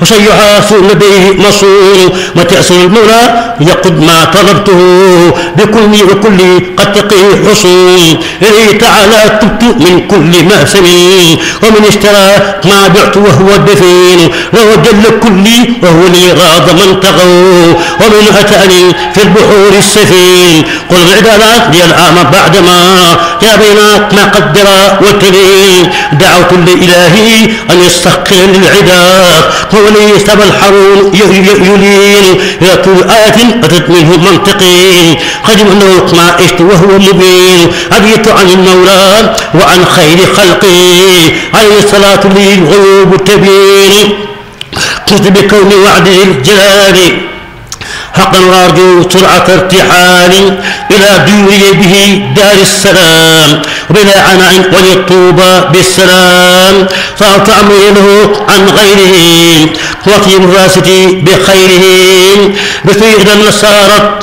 وسيحاس لديه مصون وتأسر المولى يقد ما طلبته بكل وكل قد تقيه حصون إليه تعالى تبت من كل مأثم ومن اشترى ما بعت وهو الدفين وهو جل كلي وهو لي غاض من تغوا ومن أتاني في البحور السفين قل العدالات لي العام بعدما يا بينات ما قدر والتلين دعوت لإلهي أن يستقر للعداء هو لي استبى الحرون يلين يطول آية أتت منه منطقين خدم أنه ما عشت وهو مبين أبيت عن المولى وعن خير خلقي عليه الصلاة للغيوب التبين قلت بكون وعده الجلال حقا وارجو سرعة ارتحال إلى دوري به دار السلام وبلا عناء وللطوبى بالسلام صارت أمري له عن غيره وطيب الراست بخيره بفيغ النصارى